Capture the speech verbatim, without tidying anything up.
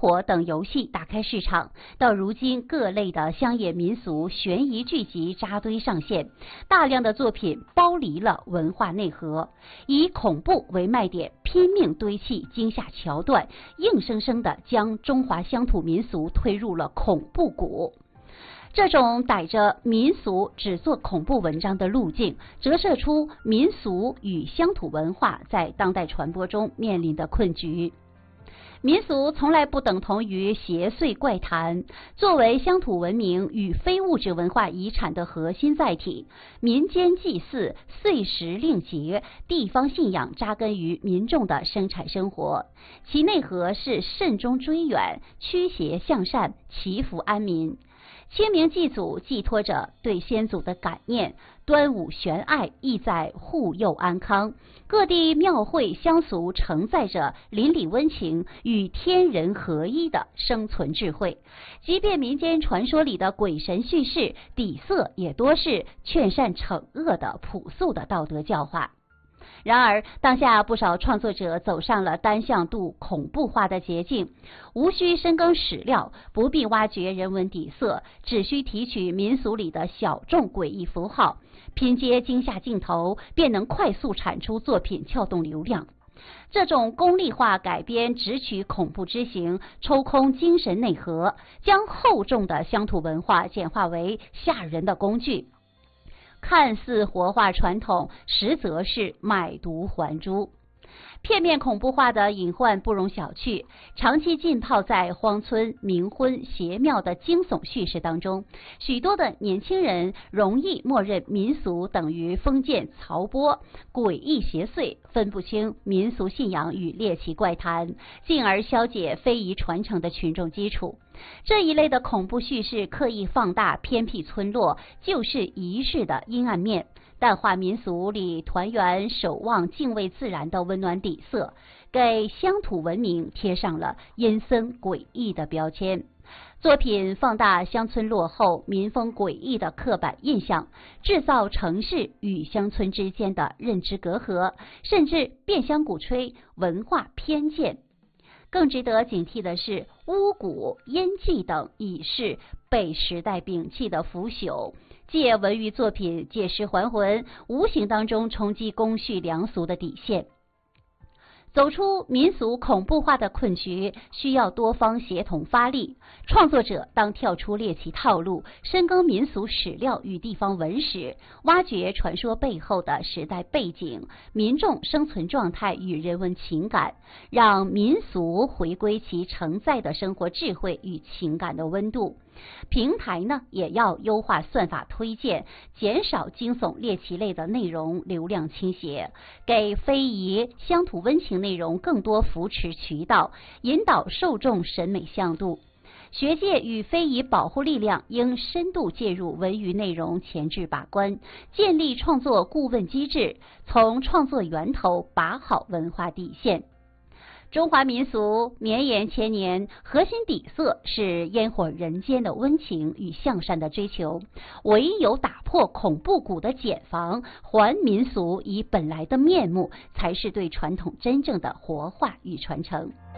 火等游戏打开市场，到如今各类的乡野民俗悬疑剧集扎堆上线，大量的作品剥离了文化内核，以恐怖为卖点，拼命堆砌惊吓桥段，硬生生的将中华乡土民俗推入了恐怖谷。这种逮着民俗只做恐怖文章的路径，折射出民俗与乡土文化在当代传播中面临的困局。民俗从来不等同于邪祟怪谈，作为乡土文明与非物质文化遗产的核心载体，民间祭祀、岁时令节、地方信仰扎根于民众的生产生活，其内核是慎终追远、驱邪向善、祈福安民。清明祭祖寄托着对先祖的感念，端午悬爱意在护佑安康。各地庙会乡俗承载着邻里温情与天人合一的生存智慧。即便民间传说里的鬼神叙事，底色也多是劝善惩恶的朴素的道德教化。然而，当下不少创作者走上了单向度恐怖化的捷径，无需深耕史料，不必挖掘人文底色，只需提取民俗里的小众诡异符号，拼接惊吓镜头，便能快速产出作品，撬动流量。这种功利化改编只取恐怖之形，抽空精神内核，将厚重的乡土文化简化为吓人的工具。看似活化传统，实则是买椟还珠。片面恐怖化的隐患不容小觑，长期浸泡在荒村、冥婚、邪庙的惊悚叙事当中，许多的年轻人容易默认民俗等于封建曹剥、诡异邪祟，分不清民俗信仰与猎奇怪谈，进而消解非遗传承的群众基础。这一类的恐怖叙事刻意放大偏僻村落旧式仪式的阴暗面，淡化民俗里团圆、守望、敬畏自然的温暖底色，给乡土文明贴上了阴森诡异的标签。作品放大乡村落后、民风诡异的刻板印象，制造城市与乡村之间的认知隔阂，甚至变相鼓吹文化偏见。更值得警惕的是，巫蛊、烟祭等已是被时代摒弃的腐朽，借文娱作品借尸还魂，无形当中冲击公序良俗的底线。走出民俗恐怖化的困局，需要多方协同发力。创作者当跳出猎奇套路，深耕民俗史料与地方文史，挖掘传说背后的时代背景、民众生存状态与人文情感，让民俗回归其承载的生活智慧与情感的温度。平台呢，也要优化算法推荐，减少惊悚猎奇类的内容流量倾斜，给非遗乡土温情内容更多扶持渠道，引导受众审美向度。学界与非遗保护力量应深度介入文娱内容前置把关，建立创作顾问机制，从创作源头把好文化底线。中华民俗绵延千年，核心底色是烟火人间的温情与向善的追求。唯有打破恐怖谷的茧房，还民俗以本来的面目，才是对传统真正的活化与传承。